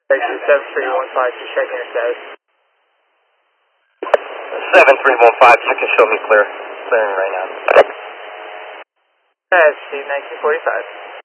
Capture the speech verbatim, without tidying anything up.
seven three one five, just checking your status. seven three one five, you can show me clear. Clearing right now. That's Steve, nineteen forty-five.